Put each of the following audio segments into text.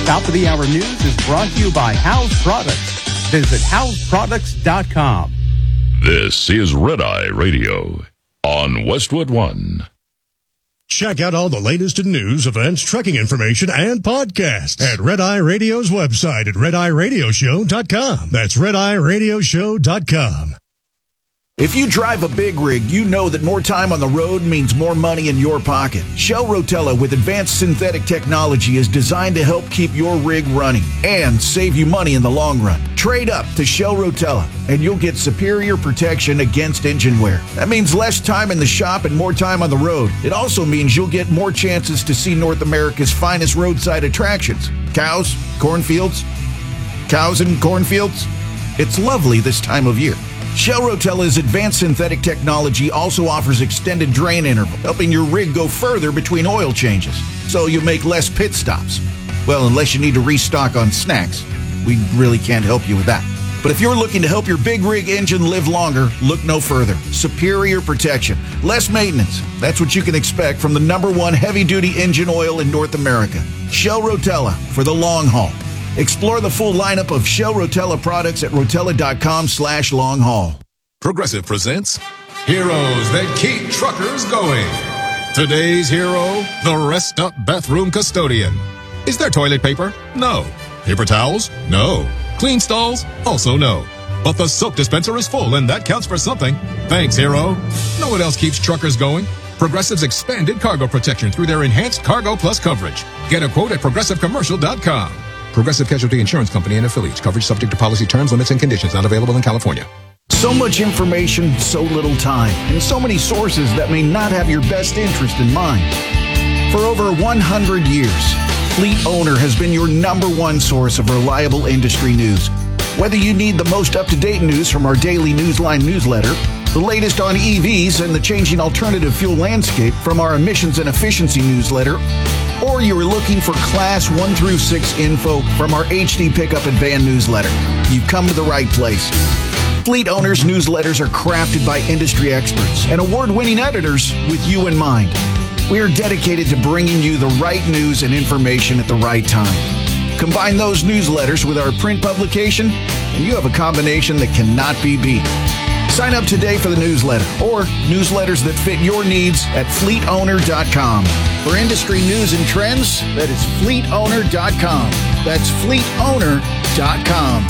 Top of the Hour News is brought to you by House Products. Visit houseproducts.com. This is Red Eye Radio on Westwood One. Check out all the latest in news, events, trekking information, and podcasts at Red Eye Radio's website at redeyeradioshow.com. That's redeyeradioshow.com. If you drive a big rig, you know that more time on the road means more money in your pocket. Shell Rotella with advanced synthetic technology is designed to help keep your rig running and save you money in the long run. Trade up to Shell Rotella and you'll get superior protection against engine wear. That means less time in the shop and more time on the road. It also means you'll get more chances to see North America's finest roadside attractions. Cows, cornfields, cows and cornfields. It's lovely this time of year. Shell Rotella's advanced synthetic technology also offers extended drain interval, helping your rig go further between oil changes, so you make less pit stops. Well, unless you need to restock on snacks. We really can't help you with that. But if you're looking to help your big rig engine live longer, look no further. Superior protection, less maintenance. That's what you can expect from the #1 heavy-duty engine oil in North America. Shell Rotella for the long haul. Explore the full lineup of Shell Rotella products at rotella.com/long haul. Progressive presents Heroes That Keep Truckers Going. Today's hero, the Rest Up Bathroom Custodian. Is there toilet paper? No. Paper towels? No. Clean stalls? Also no. But the soap dispenser is full, and that counts for something. Thanks, hero. Know what else keeps truckers going? Progressive's expanded cargo protection through their enhanced Cargo Plus coverage. Get a quote at progressivecommercial.com. Progressive Casualty Insurance Company and affiliates. Coverage subject to policy terms, limits, and conditions. Not available in California. So much information, so little time, and so many sources that may not have your best interest in mind. For over 100 years, Fleet Owner has been your #1 source of reliable industry news. Whether you need the most up-to-date news from our daily Newsline newsletter, the latest on EVs and the changing alternative fuel landscape from our emissions and efficiency newsletter, or you are looking for Class 1 through 6 info from our HD Pickup and Van newsletter, you've come to the right place. Fleet Owners newsletters are crafted by industry experts and award-winning editors with you in mind. We are dedicated to bringing you the right news and information at the right time. Combine those newsletters with our print publication, and you have a combination that cannot be beat. Sign up today for the newsletter or newsletters that fit your needs at fleetowner.com. For industry news and trends, that is fleetowner.com. That's fleetowner.com.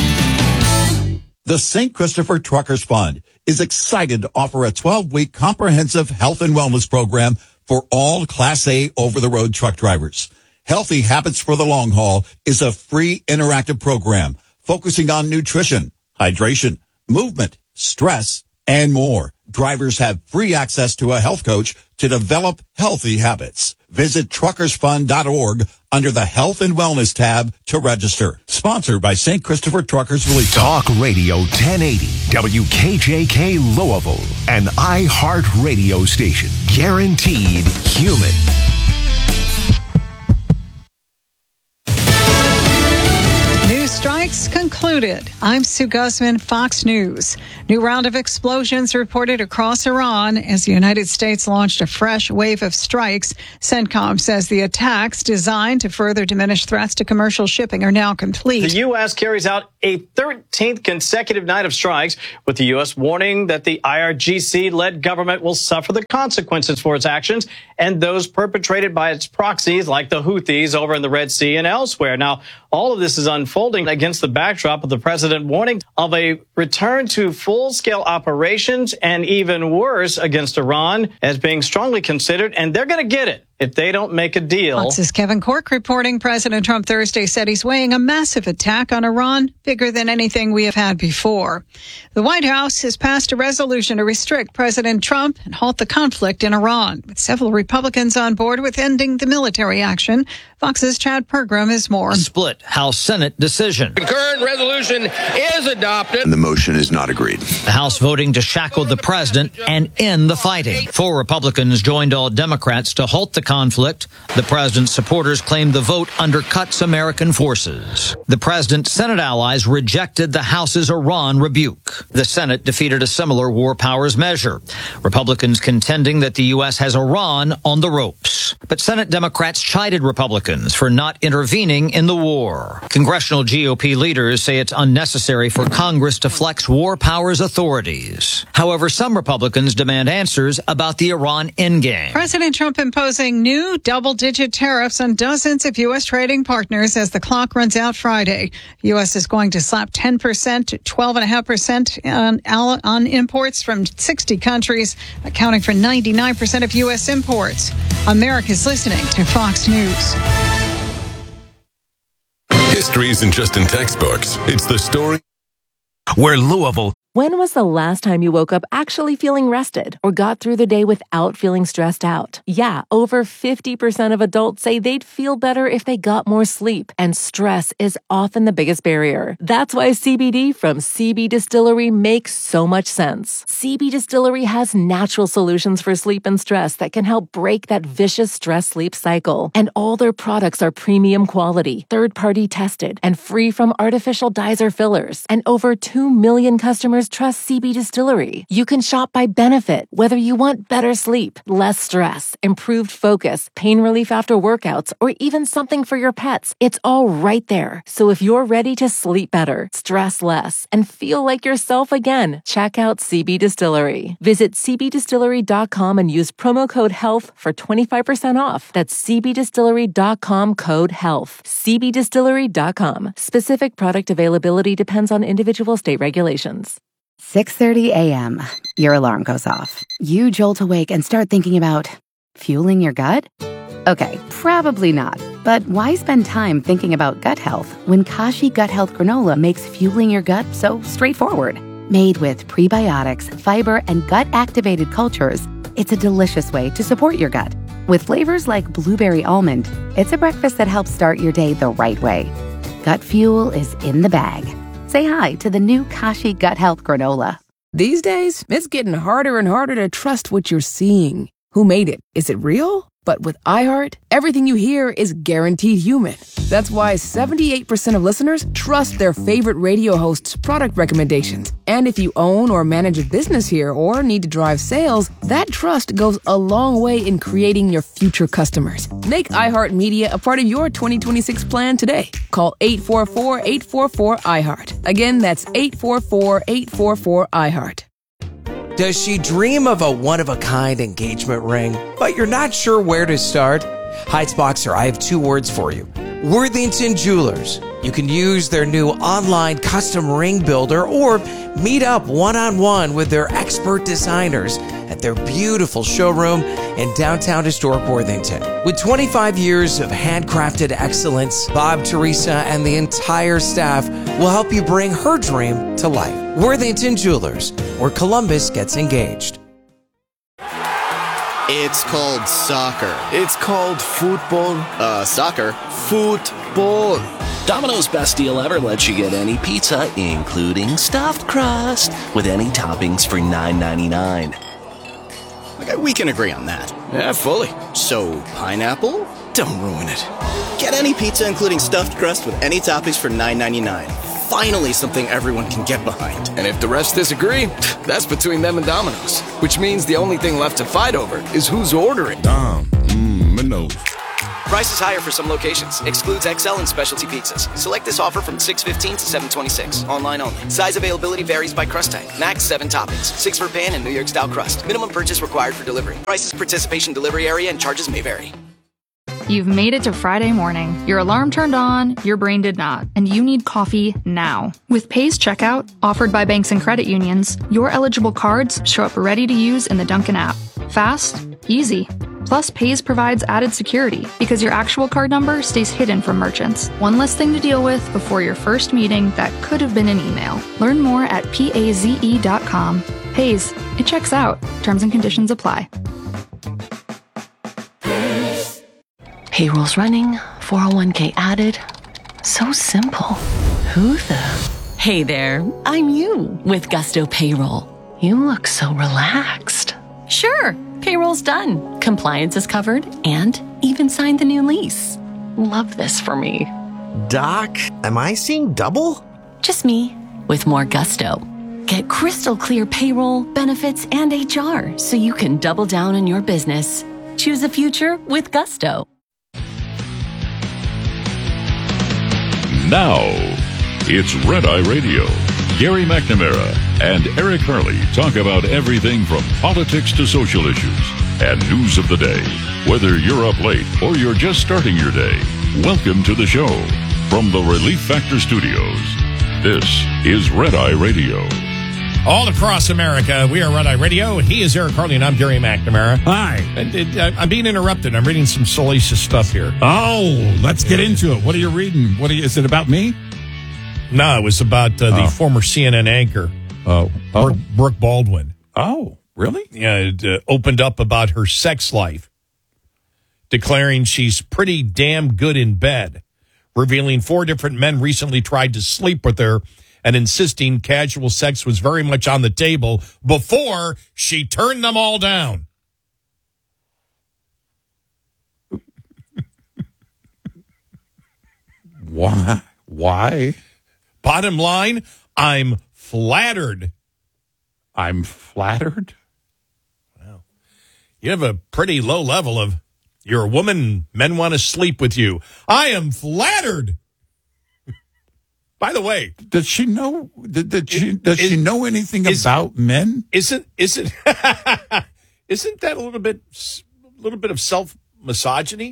The St. Christopher Truckers Fund is excited to offer a 12-week comprehensive health and wellness program for all Class A over-the-road truck drivers. Healthy Habits for the Long Haul is a free interactive program focusing on nutrition, hydration, movement, stress, and more. Drivers have free access to a health coach to develop healthy habits. Visit truckersfund.org under the Health and Wellness tab to register. Sponsored by St. Christopher Truckers Relief. Talk Radio 1080, WKJK Louisville, an iHeart radio station. Guaranteed human. Strikes concluded. I'm Sue Guzman, Fox News. New round of explosions reported across Iran as the United States launched a fresh wave of strikes. CENTCOM says the attacks designed to further diminish threats to commercial shipping are now complete. The U.S. carries out a 13th consecutive night of strikes, with the U.S. warning that the IRGC-led government will suffer the consequences for its actions and those perpetrated by its proxies like the Houthis over in the Red Sea and elsewhere. Now, all of this is unfolding against the backdrop of the president warning of a return to full-scale operations and even worse against Iran as being strongly considered, and they're going to get it if they don't make a deal. Fox's Kevin Corke reporting President Trump Thursday said he's weighing a massive attack on Iran, bigger than anything we have had before. The White House has passed a resolution to restrict President Trump and halt the conflict in Iran, with several Republicans on board with ending the military action. Fox's Chad Pergram has more. A split House-Senate decision. The current resolution is adopted. And the motion is not agreed. The House voting to shackle the president and end the fighting. 4 Republicans joined all Democrats to halt the conflict. The president's supporters claimed the vote undercuts American forces. The president's Senate allies rejected the House's Iran rebuke. The Senate defeated a similar war powers measure. Republicans contending that the U.S. has Iran on the ropes. But Senate Democrats chided Republicans for not intervening in the war. Congressional GOP leaders say it's unnecessary for Congress to flex war powers authorities. However, some Republicans demand answers about the Iran endgame. President Trump imposing new double-digit tariffs on dozens of U.S. trading partners as the clock runs out Friday. The U.S. is going to slap 10% to 12.5% on imports from 60 countries, accounting for 99% of U.S. imports. America's listening to Fox News. History isn't just in textbooks. It's the story where Louisville. When was the last time you woke up actually feeling rested or got through the day without feeling stressed out? Yeah, over 50% of adults say they'd feel better if they got more sleep, and stress is often the biggest barrier. That's why CBD from CB Distillery makes so much sense. CB Distillery has natural solutions for sleep and stress that can help break that vicious stress-sleep cycle. And all their products are premium quality, third-party tested, and free from artificial dyes or fillers. And over 2 million customers trust CB Distillery. You can shop by benefit, whether you want better sleep, less stress, improved focus, pain relief after workouts, or even something for your pets. It's all right there. So if you're ready to sleep better, stress less, and feel like yourself again, check out CB Distillery. Visit cbdistillery.com and use promo code HEALTH for 25% off. That's cbdistillery.com code HEALTH. cbdistillery.com. Specific product availability depends on individual state regulations. 6:30 a.m. Your alarm goes off. You jolt awake and start thinking about fueling your gut? Okay, probably not. But why spend time thinking about gut health when Kashi Gut Health Granola makes fueling your gut so straightforward? Made with prebiotics, fiber, and gut-activated cultures, it's a delicious way to support your gut. With flavors like blueberry almond, it's a breakfast that helps start your day the right way. Gut fuel is in the bag. Say hi to the new Kashi Gut Health Granola. These days, it's getting harder and harder to trust what you're seeing. Who made it? Is it real? But with iHeart, everything you hear is guaranteed human. That's why 78% of listeners trust their favorite radio host's product recommendations. And if you own or manage a business here or need to drive sales, that trust goes a long way in creating your future customers. Make iHeartMedia a part of your 2026 plan today. Call 844-844-iHeart. Again, that's 844-844-iHeart. Does she dream of a one-of-a-kind engagement ring, but you're not sure where to start? Heights Boxer, I have 2 words for you. Worthington Jewelers. You can use their new online custom ring builder or meet up one-on-one with their expert designers at their beautiful showroom in downtown historic Worthington. With 25 years of handcrafted excellence, Bob, Teresa, and the entire staff will help you bring her dream to life. Worthington Jewelers, where Columbus gets engaged. It's called soccer. It's called football. Soccer. Football. Domino's best deal ever lets you get any pizza, including stuffed crust, with any toppings for $9.99. Okay, we can agree on that. Yeah, fully. So, pineapple? Don't ruin it. Get any pizza, including stuffed crust, with any toppings for $9.99. Finally, something everyone can get behind. And if the rest disagree, that's between them and Domino's. Which means the only thing left to fight over is who's ordering. Domino's. Price is higher for some locations. Excludes XL and specialty pizzas. Select this offer from 6/15 to 7/26. Online only. Size availability varies by crust type. Max 7 toppings. 6 for pan and New York style crust. Minimum purchase required for delivery. Prices, participation, delivery area, and charges may vary. You've made it to Friday morning. Your alarm turned on, your brain did not, and you need coffee now. With Paze Checkout, offered by banks and credit unions, your eligible cards show up ready to use in the Dunkin' app. Fast, easy. Plus, Paze provides added security because your actual card number stays hidden from merchants. One less thing to deal with before your first meeting that could have been an email. Learn more at paze.com. Paze, it checks out. Terms and conditions apply. Payroll's running, 401k added. So simple. Who the? Hey there, I'm you with Gusto Payroll. You look so relaxed. Sure. Payroll's done, compliance is covered, and even signed the new lease. Love this for me. Doc, am I seeing double? Just me, with more gusto. Get crystal clear payroll, benefits, and HR so you can double down on your business. Choose a future with gusto. Now, it's Red Eye Radio. Gary McNamara and Eric Hurley talk about everything from politics to social issues and news of the day. Whether you're up late or you're just starting your day, welcome to the show. From the Relief Factor Studios, this is Red Eye Radio. All across America, we are Red Eye Radio. He is Eric Harley, and I'm Gary McNamara. Hi. I'm being interrupted. I'm reading some salacious stuff here. Oh, let's get into it. What are you reading? Is it about me? No, it was about the former CNN anchor, Brooke Baldwin. Oh, really? Yeah, it opened up about her sex life, declaring she's pretty damn good in bed, revealing 4 different men recently tried to sleep with her, and insisting casual sex was very much on the table before she turned them all down. Why? Bottom line, I'm flattered. I'm flattered? Well, you have a pretty low level of, you're a woman, men want to sleep with you. I am flattered. By the way, does she know? Does she know anything about men? Isn't that a little bit of self misogyny?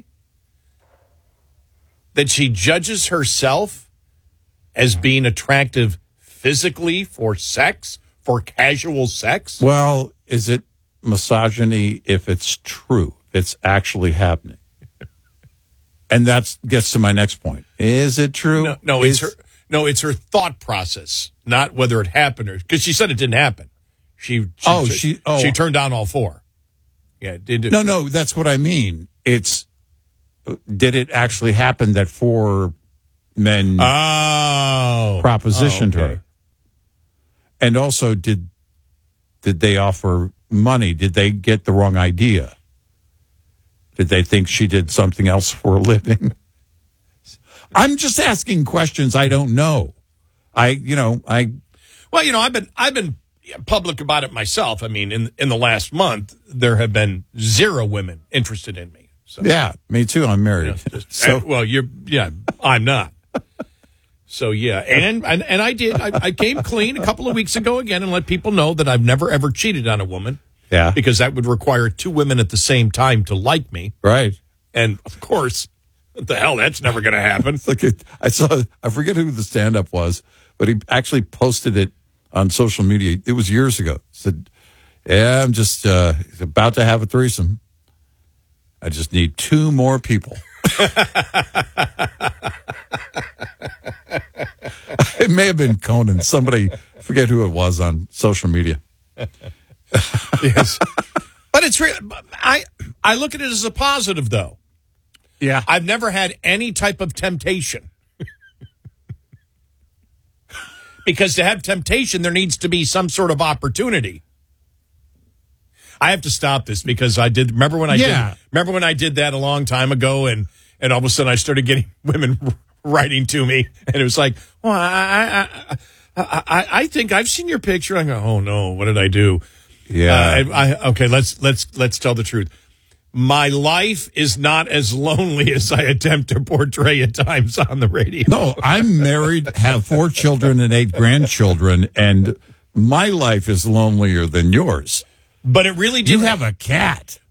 That she judges herself as being attractive physically for sex, for casual sex? Well, is it misogyny if it's true? It's actually happening. And that gets to my next point. Is it true? No, it's her thought process, not whether it happened or, because she said it didn't happen. She turned down all 4. Yeah, No, that's what I mean. Did it actually happen that 4 men propositioned her? And also, did they offer money? Did they get the wrong idea? Did they think she did something else for a living? I'm just asking questions I don't know. I've been public about it myself. I mean, in the last month, there have been 0 women interested in me. So, yeah, me too. I'm married. I'm not. So, yeah. And I did. I came clean a couple of weeks ago again and let people know that I've never, ever cheated on a woman. Yeah. Because that would require 2 women at the same time to like me. Right. And, of course, what the hell, that's never going to happen. I forget who the stand-up was, but he actually posted it on social media. It was years ago. He said, yeah, I'm just about to have a threesome. I just need 2 more people. It may have been Conan. Somebody, I forget who it was on social media. Yes. But it's real. I look at it as a positive, though. Yeah. I've never had any type of temptation. Because to have temptation, there needs to be some sort of opportunity. I have to stop this because remember when I did that a long time ago, and all of a sudden I started getting women writing to me, and it was like, well, I think I've seen your picture. I go, oh no, what did I do? Yeah. Okay, let's tell the truth. My life is not as lonely as I attempt to portray at times on the radio. No, I'm married, have 4 children and 8 grandchildren, and my life is lonelier than yours. But it really did. You have a cat.